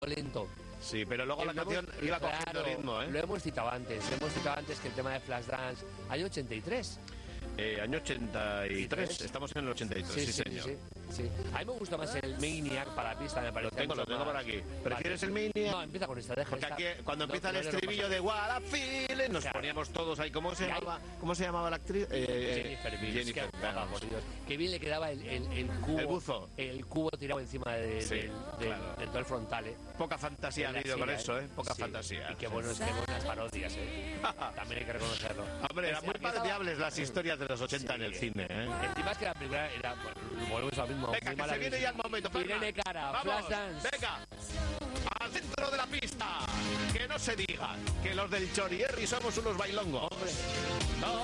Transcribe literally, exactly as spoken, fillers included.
lento. Sí, pero luego Eh, la lo canción hemos- iba claro, cogiendo ritmo, ¿eh? Lo hemos citado antes, lo hemos citado antes que el tema de Flashdance, año ochenta y tres. Eh, año ochenta y tres, ¿Sí? estamos en el ochenta y tres, sí, sí, señor. Sí, sí. A mí me gusta más el Maniac para la pista, me parece. Lo tengo, lo tengo por aquí. ¿Prefieres el Maniac? No, empieza con esta, deja Porque esta. aquí, cuando No, empieza el no, no, no, estribillo no, de What a Feeling, nos Claro. poníamos todos ahí. ¿Cómo se Y ahí- llamaba, ¿cómo se llamaba la actriz? Eh, Jennifer Beals, Jennifer qué guapa, Beals. por Dios. Que bien le quedaba el, el, el cubo. El buzo. El cubo tirado encima de, Sí, del, del, claro. del todo el frontal, ¿eh? Poca fantasía ha En la habido con silla, eso, ¿eh? Poca Sí. fantasía. Y qué, buenos, qué buenas parodias, ¿eh? También hay que reconocerlo. Hombre, eran Ese- muy aquí estaba- parodiables las historias de los ochenta en el cine, ¿eh? Encima es que la película era, bueno, volvemos al mismo. Venga, muy que se viene ya el momento. Fernán. Irene Cara, Vamos, Flashdance. venga, al centro de la pista. Que no se diga que los del Chorierri somos unos bailongos. Hombre.